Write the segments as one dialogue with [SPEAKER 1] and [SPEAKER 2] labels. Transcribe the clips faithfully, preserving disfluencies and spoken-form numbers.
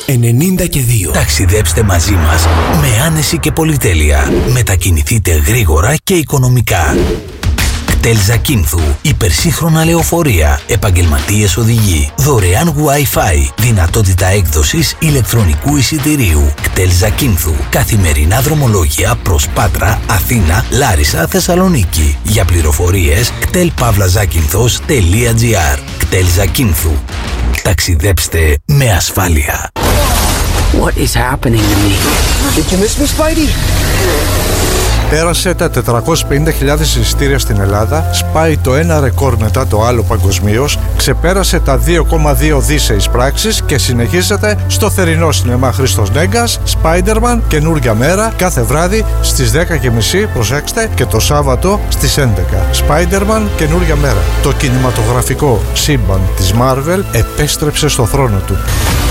[SPEAKER 1] ενενήντα και δύο.
[SPEAKER 2] Ταξιδέψτε μαζί μας με άνεση και πολυτέλεια. Μετακινηθείτε γρήγορα και οικονομικά. κτέλ Ζακίνθου. Υπερσύγχρονα λεωφορεία. Επαγγελματίες οδηγοί. Δωρεάν Wi-Fi. Δυνατότητα έκδοσης ηλεκτρονικού εισιτηρίου. κτέλ Ζακίνθου. Καθημερινά δρομολόγια προς Πάτρα, Αθήνα, Λάρισα, Θεσσαλονίκη. Για πληροφορίες κτέλ παύλα ζάκυνθος τελεία τζι άρ. κτέλ Ζακίνθου. Ταξιδέψτε με ασφάλεια.
[SPEAKER 3] What is happening to me? Did you miss me, Spidey?
[SPEAKER 4] Πέρασε τα τετρακόσιες πενήντα χιλιάδες εισιτήρια στην Ελλάδα, σπάει το ένα ρεκόρ μετά το άλλο παγκοσμίως, ξεπέρασε τα δύο κόμμα δύο δις σε εισπράξεις και συνεχίζεται στο θερινό σινεμά Χρήστος Νέγκας, Spider-Man, καινούργια μέρα, κάθε βράδυ στις δέκα και μισή, προσέξτε, και το Σάββατο στις έντεκα. Spider-Man, καινούργια μέρα. Το κινηματογραφικό σύμπαν της Marvel επέστρεψε στο θρόνο του.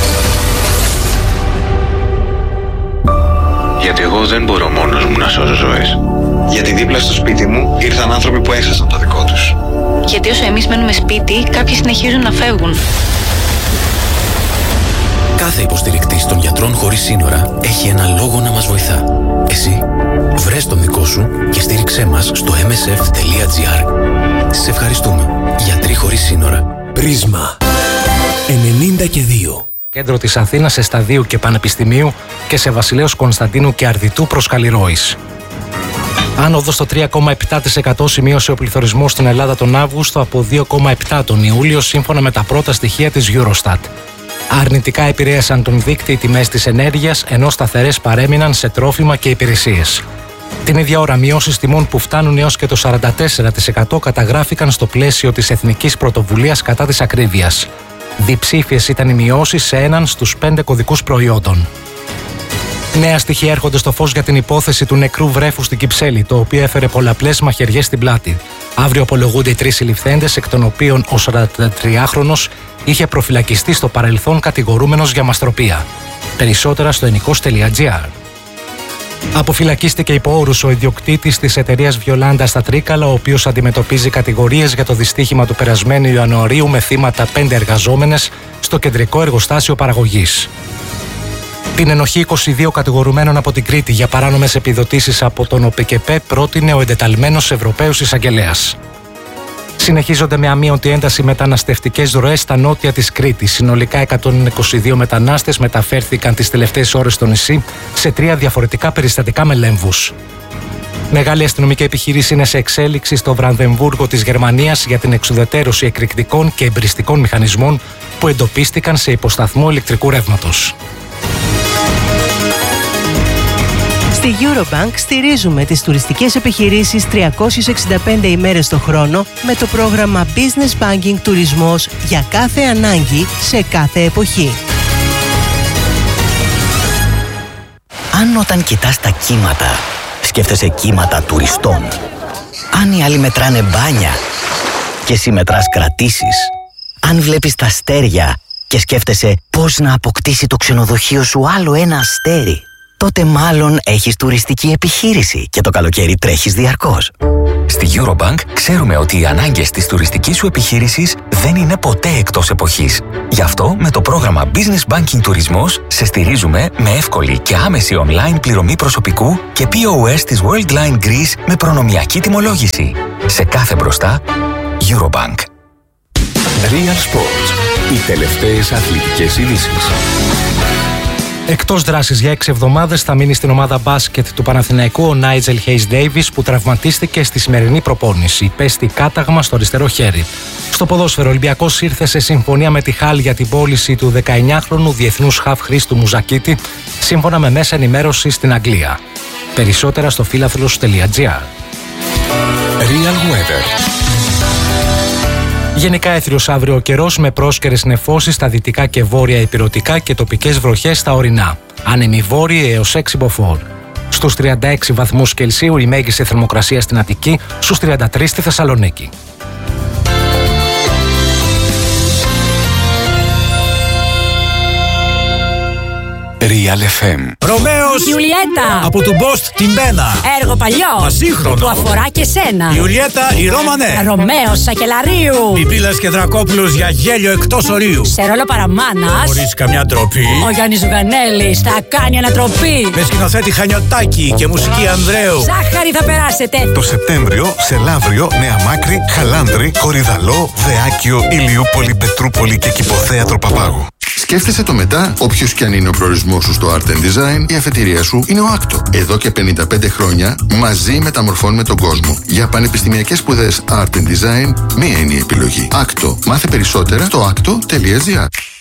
[SPEAKER 5] Γιατί εγώ δεν μπορώ μόνος μου να σώζω ζωές. Γιατί δίπλα στο σπίτι μου ήρθαν άνθρωποι που έχασαν το δικό τους.
[SPEAKER 6] Γιατί όσο εμείς μένουμε σπίτι, κάποιοι συνεχίζουν να φεύγουν.
[SPEAKER 1] Κάθε υποστηρικτής των γιατρών χωρίς σύνορα έχει ένα λόγο να μας βοηθά. Εσύ, βρες τον δικό σου και στήριξέ μας στο εμ ες εφ τελεία τζι άρ. Σε ευχαριστούμε. Γιατροί χωρίς σύνορα. Πρίσμα ενενήντα και δύο.
[SPEAKER 7] Κέντρο της Αθήνας σε Σταδίου και Πανεπιστημίου και σε Βασιλέως Κωνσταντίνου και Αρδιτού προς Καλλιρόης. Άνοδο στο τρία κόμμα επτά τοις εκατό σημείωσε ο πληθωρισμός στην Ελλάδα τον Αύγουστο από δύο κόμμα επτά τον Ιούλιο σύμφωνα με τα πρώτα στοιχεία της Eurostat. Αρνητικά επηρέασαν τον δείκτη οι τιμές της ενέργειας, ενώ σταθερές παρέμειναν σε τρόφιμα και υπηρεσίες. Την ίδια ώρα, μειώσεις τιμών που φτάνουν έως και το σαράντα τέσσερα τοις εκατό καταγράφηκαν στο πλαίσιο της Εθνικής Πρωτοβουλίας κατά της ακρίβειας. Διψήφιες ήταν οι μειώσεις σε έναν στους πέντε κωδικούς προϊόντων. Νέα στοιχεία έρχονται στο φως για την υπόθεση του νεκρού βρέφου στην Κυψέλη, το οποίο έφερε πολλαπλές μαχαιριές στην πλάτη. Αύριο απολογούνται οι τρεις συλληφθέντες, εκ των οποίων ο σαραντατριάχρονος είχε προφυλακιστεί στο παρελθόν κατηγορούμενος για μαστροπία. Περισσότερα στο ενικός τελεία τζι άρ. Αποφυλακίστηκε υπό όρους ο ιδιοκτήτης της εταιρείας Βιολάντα στα Τρίκαλα, ο οποίος αντιμετωπίζει κατηγορίες για το δυστύχημα του περασμένου Ιανουαρίου με θύματα πέντε εργαζόμενες στο κεντρικό εργοστάσιο παραγωγής. Την ενοχή είκοσι δύο κατηγορουμένων από την Κρήτη για παράνομες επιδοτήσεις από τον ΟΠΕΚΕΠΕ πρότεινε ο εντεταλμένος Ευρωπαίος Εισαγγελέας. Συνεχίζονται με αμείωτη ένταση μεταναστευτικές ροές στα νότια της Κρήτης. Συνολικά εκατόν είκοσι δύο μετανάστες μεταφέρθηκαν τις τελευταίες ώρες στο νησί σε τρία διαφορετικά περιστατικά με λέμβους. Μεγάλη αστυνομική επιχείρηση είναι σε εξέλιξη στο Βρανδεμβούργο της Γερμανίας για την εξουδετερώση εκρηκτικών και εμπριστικών μηχανισμών που εντοπίστηκαν σε υποσταθμό ηλεκτρικού ρεύματος.
[SPEAKER 8] Στη Eurobank στηρίζουμε τις τουριστικές επιχειρήσεις τριακόσιες εξήντα πέντε ημέρες το χρόνο με το πρόγραμμα Business Banking Τουρισμός για κάθε ανάγκη σε κάθε εποχή.
[SPEAKER 9] Αν όταν κοιτάς τα κύματα, σκέφτεσαι κύματα τουριστών. Αν οι άλλοι μετράνε μπάνια και εσύ μετράς κρατήσεις. Αν βλέπεις τα αστέρια και σκέφτεσαι πώς να αποκτήσει το ξενοδοχείο σου άλλο ένα αστέρι, τότε μάλλον έχεις τουριστική επιχείρηση και το καλοκαίρι τρέχεις διαρκώς.
[SPEAKER 10] Στη Eurobank ξέρουμε ότι οι ανάγκες της τουριστικής σου επιχείρησης δεν είναι ποτέ εκτός εποχής. Γι' αυτό με το πρόγραμμα Business Banking Τουρισμός σε στηρίζουμε με εύκολη και άμεση online πληρωμή προσωπικού και πι ο ες της Worldline Greece με προνομιακή τιμολόγηση. Σε κάθε μπροστά, Eurobank.
[SPEAKER 1] Real Sports. Οι τελευταίες αθλητικές ειδήσεις.
[SPEAKER 7] Εκτός δράσης για έξι εβδομάδες θα μείνει στην ομάδα μπάσκετ του Παναθηναϊκού ο Νάιτζελ Χέις Ντέιβις, που τραυματίστηκε στη σημερινή προπόνηση. Πέστη κάταγμα στο αριστερό χέρι. Στο ποδόσφαιρο, ο Ολυμπιακός ήρθε σε συμφωνία με τη Χάλ για την πώληση του δεκαεννιάχρονου διεθνούς χαφ Χρήστου Μουζακίτη, σύμφωνα με μέσα ενημέρωση στην Αγγλία. Περισσότερα στο φίλαθλος τελεία τζι άρ.
[SPEAKER 1] Real Weather.
[SPEAKER 7] Γενικά έθριος αύριο ο καιρός με πρόσκαιρες νεφώσεις στα δυτικά και βόρεια ηπειρωτικά και τοπικές βροχές στα ορεινά. Άνεμοι βόρειοι έως έξι μποφόρ. Στους τριάντα έξι βαθμούς Κελσίου η μέγιστη θερμοκρασία στην Αττική, στους τριάντα τρεις στη Θεσσαλονίκη.
[SPEAKER 11] Real εφ εμ.
[SPEAKER 12] Ρωμαίος
[SPEAKER 13] Ιουλιέτα
[SPEAKER 12] από του Μπόστ την Μπένα.
[SPEAKER 13] Έργο παλιό
[SPEAKER 12] ασύγχρονο
[SPEAKER 13] που αφορά και σένα.
[SPEAKER 12] Ιουλιέτα η Ρώμανε.
[SPEAKER 13] Ρωμαίος Σακελαρίου.
[SPEAKER 12] Πιπίλας και Δρακόπουλος για γέλιο εκτός ορίου.
[SPEAKER 13] Σε ρόλο παραμάνας
[SPEAKER 12] χωρίς καμιά ντροπή.
[SPEAKER 13] Ο Γιάννης Ζουγανέλης θα κάνει ανατροπή.
[SPEAKER 12] Με σκηνοθέτη Χανιωτάκη και μουσική Ανδρέου.
[SPEAKER 13] Ζάχαρη θα περάσετε.
[SPEAKER 11] Το Σεπτέμβριο σε Λαύριο, Νέα Μάκρη, Χαλάνδρη, Κορυδαλό, Δεάκιο, Ηλιούπολη, Πετρούπολη και Κηποθέατρο Παπάγου.
[SPEAKER 14] Σκέφτεσαι το μετά, όποιος κι αν είναι ο προορισμός σου στο Art and Design, η αφετηρία σου είναι ο άκτο. Εδώ και πενήντα πέντε χρόνια, μαζί μεταμορφώνουμε τον κόσμο. Για πανεπιστημιακές σπουδές Art and Design, μία είναι η επιλογή. άκτο. Μάθε περισσότερα στο άκτο τελεία τζι άρ.